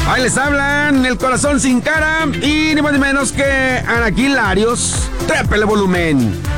Ahí les hablan el corazón sin cara y ni más ni menos que Anaquín Larios. Trépele volumen.